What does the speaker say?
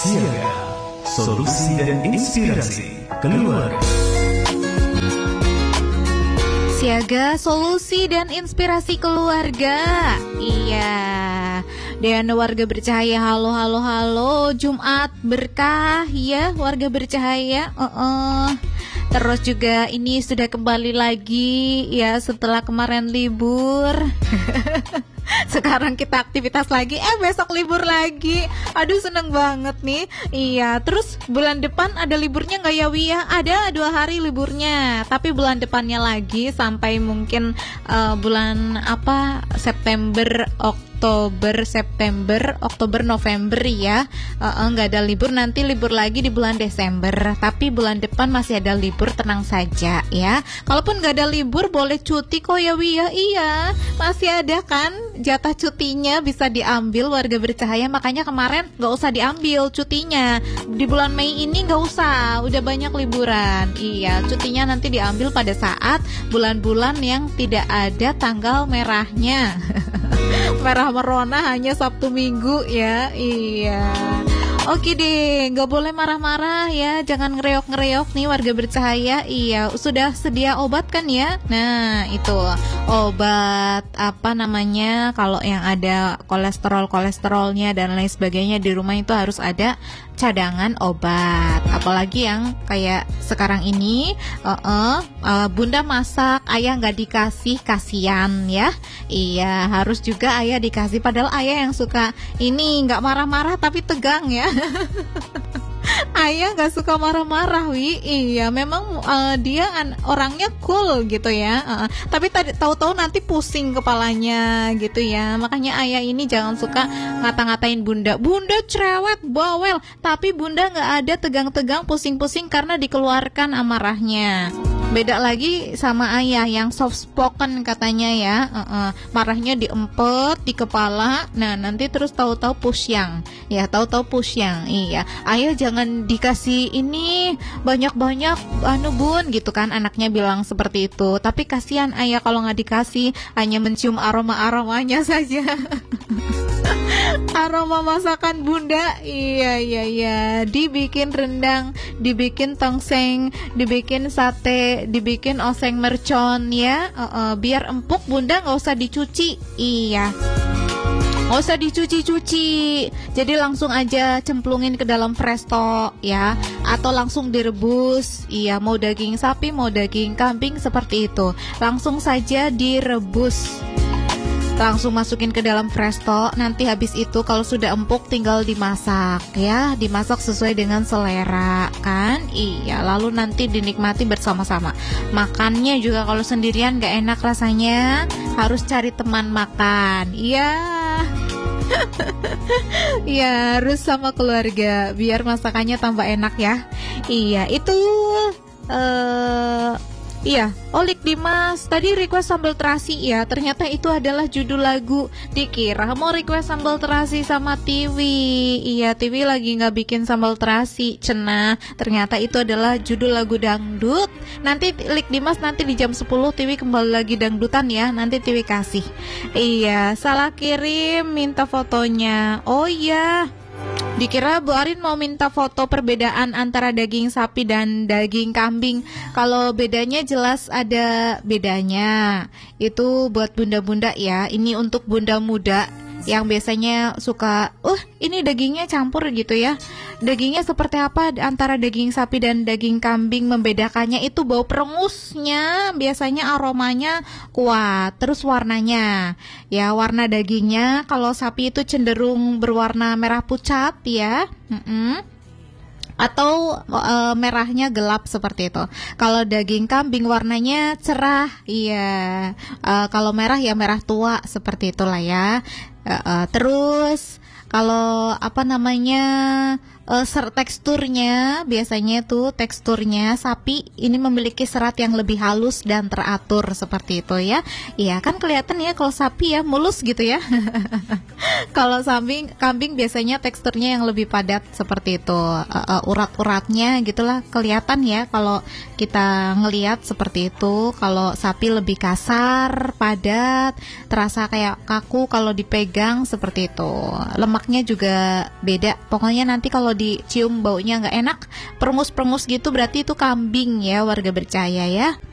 Siaga, solusi dan inspirasi keluarga. Siaga, solusi dan inspirasi keluarga. Iya. Dan warga bercahaya, halo halo halo. Jumat berkah ya warga bercahaya. Terus juga ini sudah kembali lagi ya setelah kemarin libur. Sekarang kita aktivitas lagi, besok libur lagi. Aduh seneng banget nih. Iya, terus bulan depan ada liburnya nggak ya Wi ya? Ada 2 hari liburnya. Tapi bulan depannya lagi sampai mungkin bulan September, Oktober, November ya. Nggak ada libur, nanti libur lagi di bulan Desember. Tapi bulan depan masih ada libur, tenang saja ya. Kalaupun nggak ada libur boleh cuti kok ya Wi ya. Iya, masih ada kan jatah cutinya bisa diambil warga bercahaya. Makanya kemarin nggak usah diambil cutinya. Di bulan Mei ini nggak usah, udah banyak liburan. Iya, cutinya nanti diambil pada saat bulan-bulan yang tidak ada tanggal merahnya. Merah merona hanya Sabtu Minggu ya. Iya. Oke deh, nggak boleh marah-marah ya, jangan ngereok-ngereok nih warga bercahaya. Iya, sudah sedia obat kan ya? Nah, itu obat kalau yang ada kolesterolnya dan lain sebagainya di rumah itu harus ada cadangan obat. Apalagi yang kayak sekarang ini, bunda masak, ayah nggak dikasih, kasihan ya. Iya, harus juga ayah dikasih. Padahal ayah yang suka ini nggak marah-marah tapi tegang ya. Ayah gak suka marah-marah Wi. Iya, memang dia orangnya cool gitu ya. Tapi tahu-tahu nanti pusing kepalanya gitu ya. Makanya ayah ini jangan suka ngata-ngatain bunda. Bunda cerewet, bawel. Tapi bunda gak ada tegang-tegang, pusing-pusing karena dikeluarkan amarahnya. Beda lagi sama ayah yang soft spoken katanya ya. Marahnya diempet di kepala. Nah, nanti terus tahu-tahu pusyang. Ya, tahu-tahu pusyang. Iya. Ayah jangan dikasih ini banyak-banyak bun gitu kan, anaknya bilang seperti itu. Tapi kasihan ayah kalau nggak dikasih, hanya mencium aroma-aromanya saja. Aroma masakan bunda. Iya. Dibikin rendang, dibikin tongseng, dibikin sate, dibikin oseng mercon ya. Biar empuk bunda nggak usah dicuci. Iya, nggak usah dicuci-cuci. Jadi langsung aja cemplungin ke dalam presto ya, atau langsung direbus. Iya, mau daging sapi, mau daging kambing seperti itu, langsung saja direbus. Langsung masukin ke dalam presto. Nanti habis itu kalau sudah empuk tinggal dimasak ya, dimasak sesuai dengan selera kan. Iya, lalu nanti dinikmati bersama-sama. Makannya juga kalau sendirian gak enak rasanya, harus cari teman makan. Iya. Iya, harus sama keluarga biar masakannya tambah enak ya. Iya, itu iya, Olik Dimas tadi request sambal terasi ya. Ternyata itu adalah judul lagu. Dikira mau request sambal terasi sama Tiwi. Iya, Tiwi lagi gak bikin sambal terasi, cenah. Ternyata itu adalah judul lagu dangdut. Nanti Olik Dimas nanti di jam 10 Tiwi kembali lagi dangdutan ya. Nanti Tiwi kasih. Iya, salah kirim minta fotonya. Oh iya, dikira Bu Arin mau minta foto perbedaan antara daging sapi dan daging kambing. Kalau bedanya jelas ada bedanya. Itu buat bunda-bunda ya. Ini untuk bunda muda yang biasanya suka, ini dagingnya campur gitu ya. Dagingnya seperti apa antara daging sapi dan daging kambing? Membedakannya itu bau perengusnya, biasanya aromanya kuat. Terus warnanya, ya warna dagingnya kalau sapi itu cenderung berwarna merah pucat ya. Atau merahnya gelap seperti itu. Kalau daging kambing warnanya cerah, iya. Kalau merah ya merah tua seperti itulah ya. Terus kalau teksturnya biasanya tuh teksturnya sapi ini memiliki serat yang lebih halus dan teratur seperti itu ya. Iya kan kelihatan ya kalau sapi ya mulus gitu ya. Kalau kambing biasanya teksturnya yang lebih padat seperti itu. Urat-uratnya gitulah kelihatan ya kalau kita ngelihat seperti itu. Kalau sapi lebih kasar, padat, terasa kayak kaku kalau dipegang seperti itu. Lemaknya juga beda. Pokoknya nanti kalau dicium baunya nggak enak, perengus-perengus gitu berarti itu kambing ya, warga percaya ya.